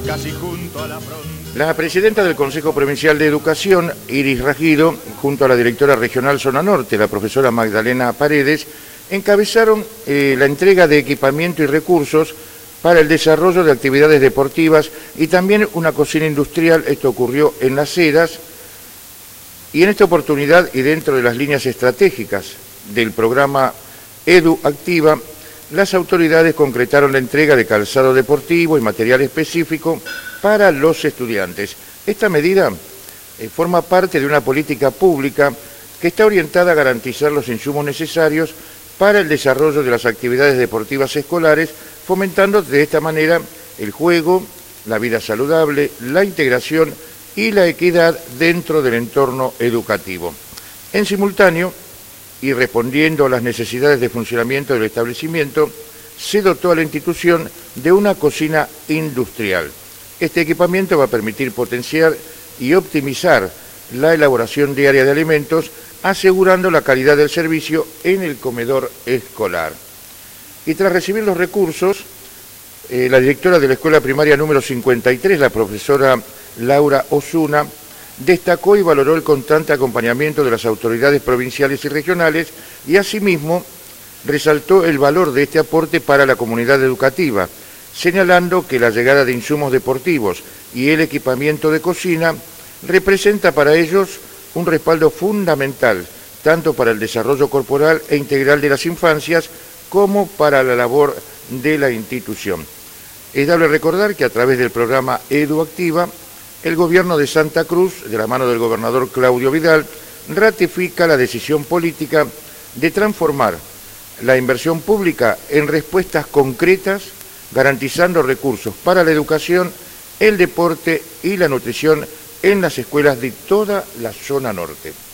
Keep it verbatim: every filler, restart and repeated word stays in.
casi junto a la frontera. La presidenta del Consejo Provincial de Educación, Iris Ragido, junto a la directora regional Zona Norte, la profesora Magdalena Paredes, encabezaron eh, la entrega de equipamiento y recursos para el desarrollo de actividades deportivas y también una cocina industrial. Esto ocurrió en Las Heras, y en esta oportunidad y dentro de las líneas estratégicas del programa Edu Activa, las autoridades concretaron la entrega de calzado deportivo y material específico para los estudiantes. Esta medida eh, forma parte de una política pública que está orientada a garantizar los insumos necesarios para el desarrollo de las actividades deportivas escolares, fomentando de esta manera el juego, la vida saludable, la integración y la equidad dentro del entorno educativo. En simultáneo, y respondiendo a las necesidades de funcionamiento del establecimiento, se dotó a la institución de una cocina industrial. Este equipamiento va a permitir potenciar y optimizar la elaboración diaria de alimentos, asegurando la calidad del servicio en el comedor escolar. Y tras recibir los recursos, eh, la directora de la Escuela Primaria número cincuenta y tres, la profesora Laura Osuna, destacó y valoró el constante acompañamiento de las autoridades provinciales y regionales y asimismo resaltó el valor de este aporte para la comunidad educativa, señalando que la llegada de insumos deportivos y el equipamiento de cocina representa para ellos un respaldo fundamental, tanto para el desarrollo corporal e integral de las infancias como para la labor de la institución. Es dable recordar que a través del programa Edu Activa, el gobierno de Santa Cruz, de la mano del gobernador Claudio Vidal, ratifica la decisión política de transformar la inversión pública en respuestas concretas, garantizando recursos para la educación, el deporte y la nutrición en las escuelas de toda la zona norte.